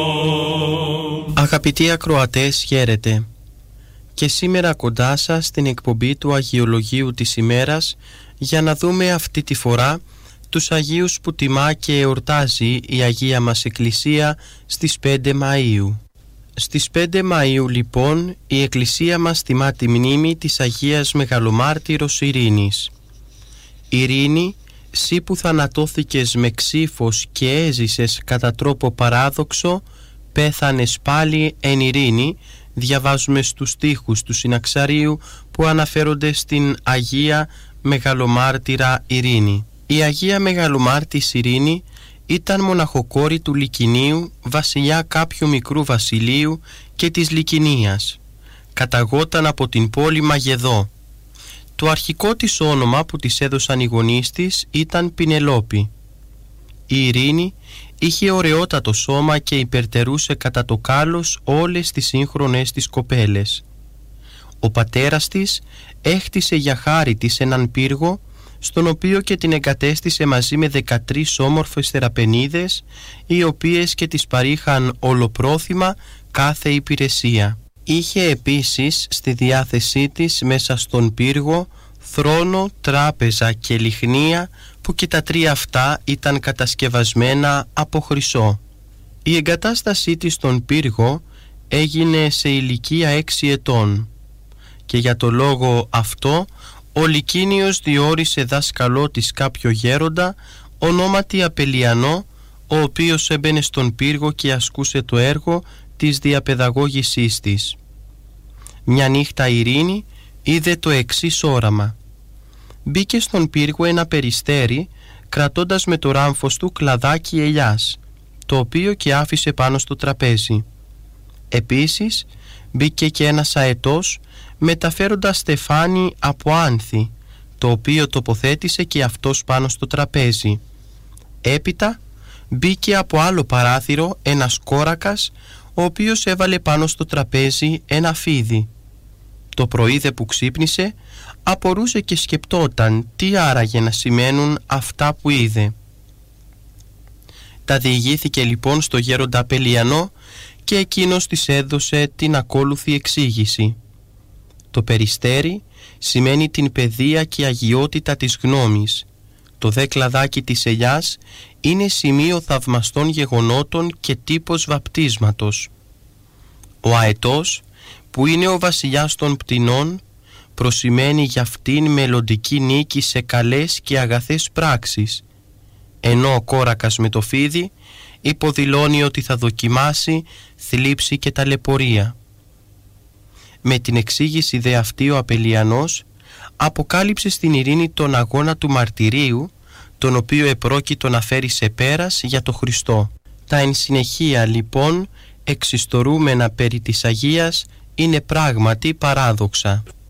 Αγαπητοί ακροατές, χαίρετε. Και σήμερα κοντά σας στην εκπομπή του Αγιολογίου της ημέρας για να δούμε αυτή τη φορά τους Αγίους που τιμά και εορτάζει η Αγία μας Εκκλησία στις 5 Μαΐου. Στις 5 Μαΐου λοιπόν η Εκκλησία μας τιμά τη μνήμη της Αγίας Μεγαλομάρτυρος Ειρήνης. Ειρήνη, σύ που θανατώθηκες με ξύφος και έζησες κατά τρόπο παράδοξο, πέθανες πάλι εν ειρήνη, διαβάζουμε στους στίχους του Συναξαρίου που αναφέρονται στην Αγία Μεγαλομάρτυρα Ειρήνη. Η Αγία Μεγαλομάρτης Ειρήνη ήταν μοναχοκόρη του Λικινίου, βασιλιά κάποιου μικρού βασιλείου και της Λικινίας. Καταγόταν από την πόλη Μαγεδό. Το αρχικό της όνομα που της έδωσαν οι γονείς της ήταν Πινελόπη. Η Ειρήνη είχε ωραιότατο σώμα και υπερτερούσε κατά το κάλος όλες τις σύγχρονες της κοπέλες. Ο πατέρας της έχτισε για χάρη της έναν πύργο, στον οποίο και την εγκατέστησε μαζί με 13 όμορφες θεραπενίδες, οι οποίες και της παρήχαν ολοπρόθυμα κάθε υπηρεσία. Είχε επίσης στη διάθεσή της μέσα στον πύργο θρόνο, τράπεζα και λιχνία, που και τα τρία αυτά ήταν κατασκευασμένα από χρυσό. Η εγκατάστασή της στον πύργο έγινε σε ηλικία 6 ετών και για το λόγο αυτό ο Λικίνιος διόρισε δάσκαλό της κάποιο γέροντα ονόματι Απελιανό, ο οποίος έμπαινε στον πύργο και ασκούσε το έργο της διαπαιδαγώγησής της. Μια νύχτα η Ειρήνη είδε το εξής όραμα. Μπήκε στον πύργο ένα περιστέρι, κρατώντας με το ράμφος του κλαδάκι ελιάς, το οποίο και άφησε πάνω στο τραπέζι. Επίσης μπήκε και ένας αετός, μεταφέροντας στεφάνι από άνθη, το οποίο τοποθέτησε και αυτός πάνω στο τραπέζι. Έπειτα μπήκε από άλλο παράθυρο ένας κόρακας, ο οποίος έβαλε πάνω στο τραπέζι ένα φίδι. Το πρωί δε που ξύπνησε, απορούσε και σκεπτόταν τι άραγε να σημαίνουν αυτά που είδε. Τα διηγήθηκε λοιπόν στο γέροντα Απελιανό και εκείνος της έδωσε την ακόλουθη εξήγηση. Το περιστέρι σημαίνει την παιδεία και αγιότητα της γνώμης. Το δε κλαδάκι της ελιάς είναι σημείο θαυμαστών γεγονότων και τύπος βαπτίσματος. Ο αετός, που είναι ο βασιλιάς των πτηνών, προσημαίνει για αυτήν μελλοντική νίκη σε καλές και αγαθές πράξεις, ενώ ο κόρακας με το φίδι υποδηλώνει ότι θα δοκιμάσει θλίψη και ταλαιπωρία. Με την εξήγηση δε αυτή ο Απελιανός αποκάλυψε στην Ειρήνη τον αγώνα του μαρτυρίου, τον οποίο επρόκειτο να φέρει σε πέρας για το Χριστό. Τα εν συνεχεία λοιπόν εξιστορούμενα περί της Αγίας είναι πράγματι παράδοξα.